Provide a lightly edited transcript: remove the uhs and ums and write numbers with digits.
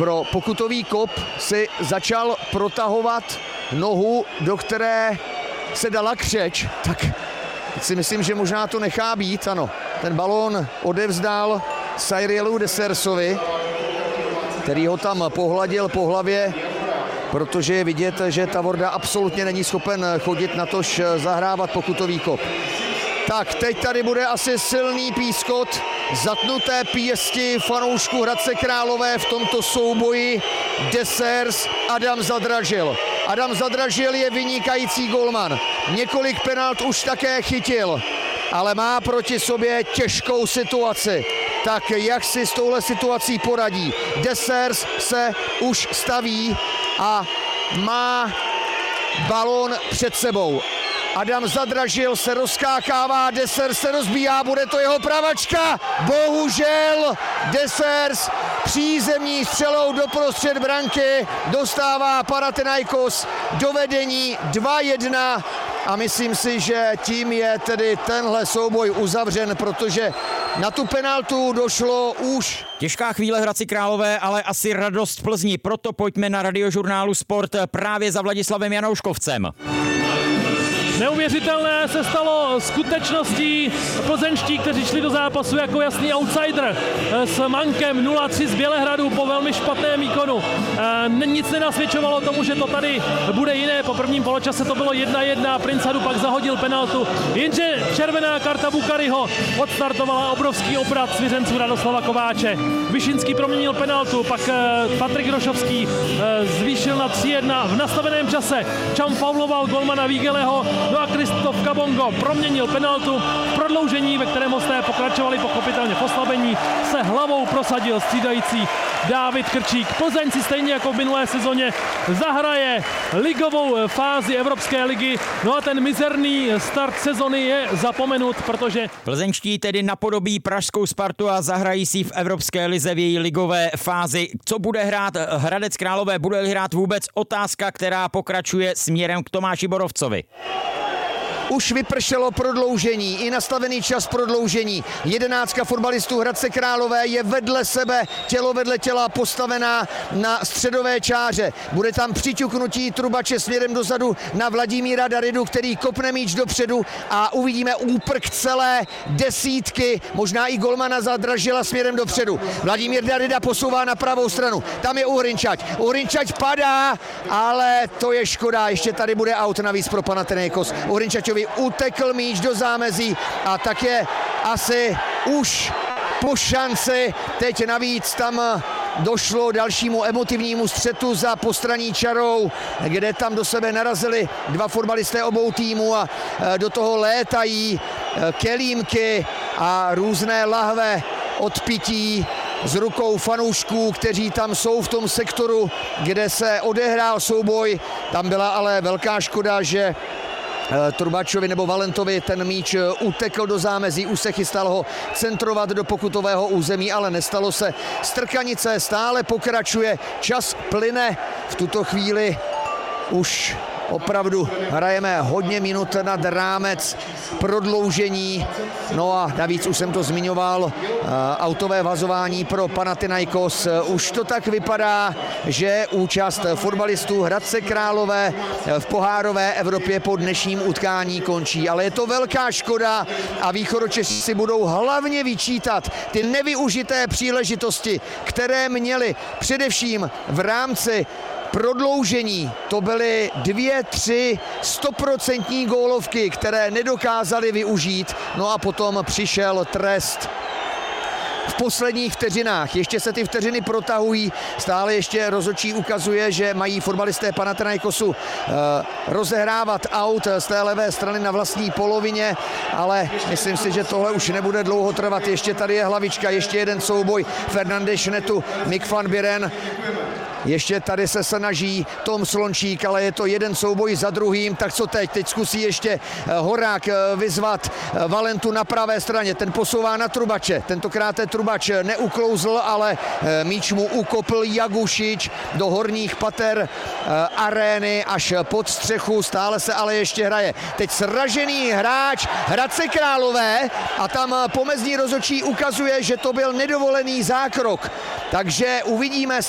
pro pokutový kop si začal protahovat nohu, do které se dala křeč, tak si myslím, že možná to nechá být, ano. Ten balón odevzdal Cyrielu Desersovi, který ho tam pohladil po hlavě, protože je vidět, že Tavorda absolutně není schopen chodit, natož zahrávat pokutový kop. Tak, teď tady bude asi silný pískot, zatnuté pěsti fanoušku Hradce Králové v tomto souboji. Desers, Adam Zadražil. Adam Zadražil je vynikající golman. Několik penalt už také chytil, ale má proti sobě těžkou situaci. Tak jak si s touhle situací poradí? Desers se už staví a má balón před sebou. Adam Zadražil se rozkákává, Desers se rozbíjá, bude to jeho pravačka. Bohužel Desers přízemní střelou doprostřed branky dostává Panathinaikos do vedení 2-1 a myslím si, že tím je tedy tenhle souboj uzavřen, protože na tu penaltu došlo už. Těžká chvíle Hradci Králové, ale asi radost Plzni, proto pojďme na Radiožurnálu Sport právě za Vladislavem Janouškovcem. Neuvěřitelné se stalo skutečností. Plzeňští, kteří šli do zápasu jako jasný outsider s mankem 0-3 z Bělehradu po velmi špatném výkonu. Nic nenasvědčovalo tomu, že to tady bude jiné. Po prvním poločase to bylo 1-1, Prince Hadu pak zahodil penaltu. Jenže červená karta Bukariho odstartovala obrovský obrat svěřenců Radoslava Kováče. Vyšinský proměnil penaltu, pak Patrik Rošovský zvýšil na 3-1 v nastaveném čase. Čam fauloval golmana Vígeleho. No a Kristof Kabongo proměnil penaltu v prodloužení, ve kterém hosté pokračovali pochopitelně v oslabení, se hlavou prosadil střídající Dávid Krčík. Plzeň si stejně jako v minulé sezóně zahraje ligovou fázi Evropské ligy. No a ten mizerný start sezony je zapomenut, protože plzeňští tedy napodobí pražskou Spartu a zahrají si v Evropské lize v její ligové fázi. Co bude hrát Hradec Králové? Bude hrát vůbec otázka, která pokračuje směrem k Tomáši Borovcovi. Už vypršelo prodloužení, i nastavený čas prodloužení. 11 fotbalistů Hradce Králové je vedle sebe, tělo vedle těla postavená na středové čáře. Bude tam přiťuknutí Trubače směrem dozadu na Vladimíra Daridu, který kopne míč dopředu a uvidíme úprk celé desítky, možná i golmana Zadražila směrem dopředu. Vladimír Darida posouvá na pravou stranu, tam je Uhrinčať. Uhrinčať padá, ale to je škoda, ještě tady bude aut navíc pro Panathinaikos. Uhrinčaťovi utekl míč do zámezí a tak je asi už po šanci. Teď navíc tam došlo dalšímu emotivnímu střetu za postranní čarou, kde tam do sebe narazili dva fotbalisté obou týmů a do toho létají kelímky a různé lahve od pití z rukou fanoušků, kteří tam jsou v tom sektoru, kde se odehrál souboj. Tam byla ale velká škoda, že Trubačovi nebo Valentovi ten míč utekl do zámezí, už se chystal ho centrovat do pokutového území, ale nestalo se. Strkanice stále pokračuje, čas plyne, v tuto chvíli už opravdu hrajeme hodně minut nad rámec prodloužení. No a navíc už jsem to zmiňoval, autové vazování pro Panathinaikos. Už to tak vypadá, že účast fotbalistů Hradce Králové v pohárové Evropě po dnešním utkání končí. Ale je to velká škoda a Východočeši si budou hlavně vyčítat ty nevyužité příležitosti, které měli především v rámci prodloužení. To byly 2-3 100% gólovky, které nedokázali využít. No a potom přišel trest v posledních vteřinách. Ještě se ty vteřiny protahují. Stále ještě rozhodčí ukazuje, že mají fotbalisté Panathinaikosu rozehrávat aut z té levé strany na vlastní polovině, ale myslím si, že tohle už nebude dlouho trvat. Ještě tady je hlavička, ještě jeden souboj. Fernandeš Šnetu, Mick van Buren. Ještě tady se snaží Tom Slončík, ale je to jeden souboj za druhým. Tak co teď? Teď zkusí ještě Horák vyzvat Valentu na pravé straně. Ten posouvá na Trubače. Tentokrát Trubač neuklouzl, ale míč mu ukopl Jagušič do horních pater arény až pod střechu. Stále se ale ještě hraje. Teď sražený hráč Hradce Králové a tam pomezní rozhodčí ukazuje, že to byl nedovolený zákrok. Takže uvidíme